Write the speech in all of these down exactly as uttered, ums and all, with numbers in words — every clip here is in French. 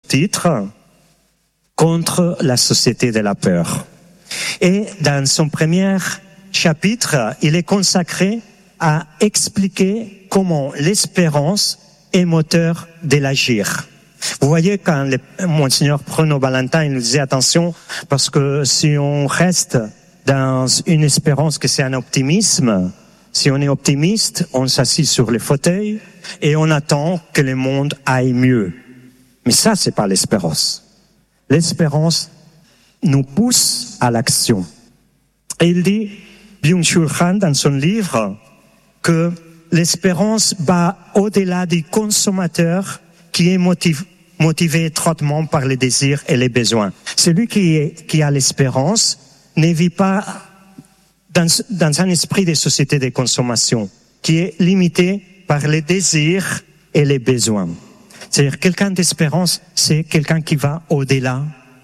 sous-titre « Contre la société de la peur ». Et dans son premier chapitre, il est consacré à expliquer comment l'espérance est moteur de l'agir. Vous voyez, quand le, Monseigneur Bruno Valentin il nous disait attention, parce que si on reste dans une espérance que c'est un optimisme, si on est optimiste, on s'assit sur le fauteuil et on attend que le monde aille mieux. Mais ça, c'est pas l'espérance. L'espérance nous pousse à l'action. Et il dit, Byung-Chul Han, dans son livre, que l'espérance va au-delà du consommateur qui est motivé, motivé étroitement par les désirs et les besoins. Celui qui, est, qui a l'espérance ne vit pas dans, dans un esprit de société de consommation qui est limité par les désirs et les besoins. C'est-à-dire quelqu'un d'espérance, c'est quelqu'un qui va au-delà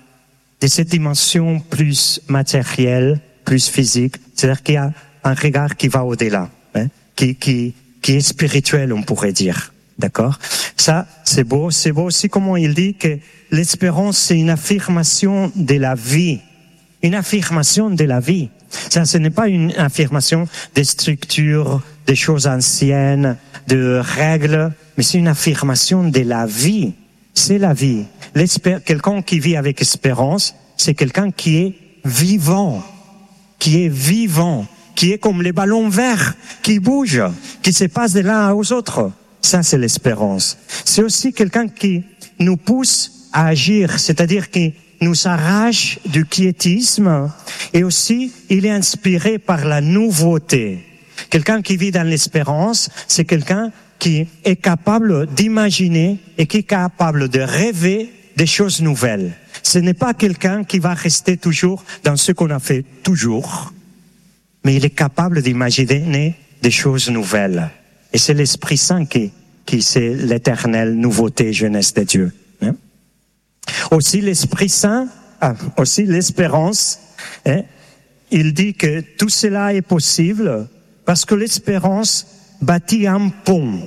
de cette dimension plus matérielle, plus physique. C'est-à-dire qu'il y a un regard qui va au-delà, hein, qui, qui, qui est spirituel, on pourrait dire. D'accord? Ça, c'est beau. C'est beau aussi comment il dit que l'espérance, c'est une affirmation de la vie. Une affirmation de la vie. Ça, ce n'est pas une affirmation des structures, des choses anciennes, de règles, mais c'est une affirmation de la vie. C'est la vie. L'espé- quelqu'un qui vit avec espérance, c'est quelqu'un qui est vivant, qui est vivant, qui est comme les ballons verts, qui bougent, qui se passent de l'un aux autres. Ça, c'est l'espérance. C'est aussi quelqu'un qui nous pousse à agir, c'est-à-dire qui nous arrache du quiétisme, et aussi, il est inspiré par la nouveauté. Quelqu'un qui vit dans l'espérance, c'est quelqu'un qui est capable d'imaginer et qui est capable de rêver des choses nouvelles. Ce n'est pas quelqu'un qui va rester toujours dans ce qu'on a fait toujours, mais il est capable d'imaginer des choses nouvelles. Et c'est l'Esprit Saint qui, qui c'est l'éternelle nouveauté, jeunesse de Dieu. Hein? Aussi l'Esprit Saint, ah, aussi l'espérance, hein? Il dit que tout cela est possible parce que l'espérance bâtit un pont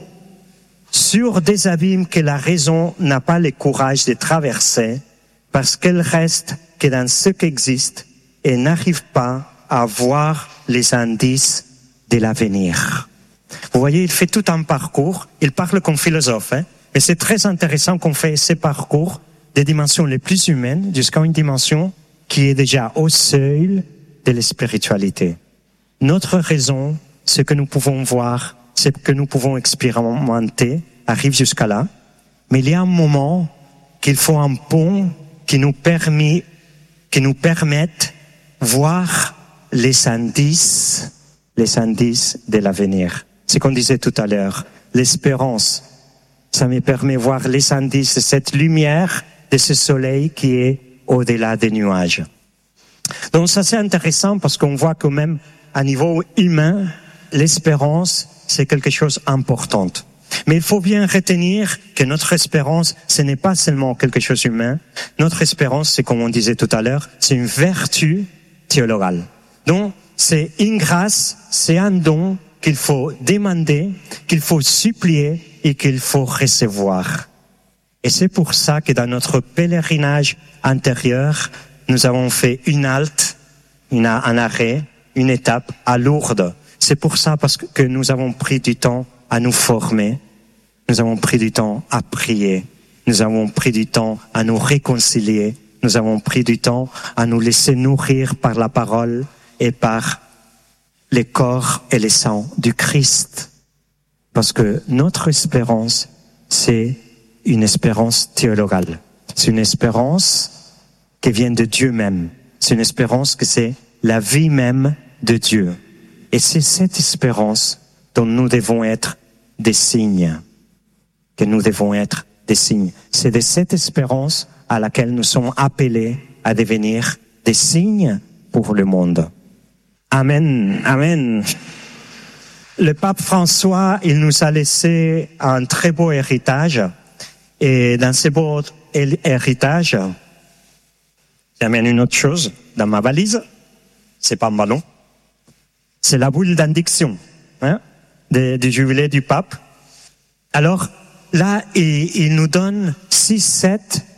sur des abîmes que la raison n'a pas le courage de traverser parce qu'elle reste que dans ce qui existe et n'arrive pas à voir les indices de l'avenir. Vous voyez, il fait tout un parcours, il parle comme philosophe, hein, mais c'est très intéressant qu'on fait ces parcours des dimensions les plus humaines jusqu'à une dimension qui est déjà au seuil de la spiritualité. Notre raison, ce que nous pouvons voir, ce que nous pouvons expérimenter, arrive jusqu'à là, mais il y a un moment qu'il faut un pont qui nous permet, qui nous permette voir les indices, les indices de l'avenir. C'est ce qu'on disait tout à l'heure, l'espérance, ça me permet de voir les indices de cette lumière, de ce soleil qui est au-delà des nuages. Donc ça c'est intéressant parce qu'on voit quand même à niveau humain, l'espérance c'est quelque chose d'important. Mais il faut bien retenir que notre espérance, ce n'est pas seulement quelque chose d'humain. Notre espérance, c'est comme on disait tout à l'heure, c'est une vertu théologale. Donc c'est une grâce, c'est un don qu'il faut demander, qu'il faut supplier et qu'il faut recevoir. Et c'est pour ça que dans notre pèlerinage intérieur, nous avons fait une halte, une, un arrêt, une étape à Lourdes. C'est pour ça parce que nous avons pris du temps à nous former, nous avons pris du temps à prier, nous avons pris du temps à nous réconcilier, nous avons pris du temps à nous laisser nourrir par la parole et par les corps et les sangs du Christ. Parce que notre espérance, c'est une espérance théologale. C'est une espérance qui vient de Dieu même. C'est une espérance que c'est la vie même de Dieu. Et c'est cette espérance dont nous devons être des signes. Que nous devons être des signes. C'est de cette espérance à laquelle nous sommes appelés à devenir des signes pour le monde. Amen, amen. Le pape François, il nous a laissé un très beau héritage. Et dans ce beau héritage, j'amène une autre chose dans ma valise. C'est pas un ballon. C'est la boule d'indiction, hein, de, du jubilé du pape. Alors, là, il, il nous donne six, sept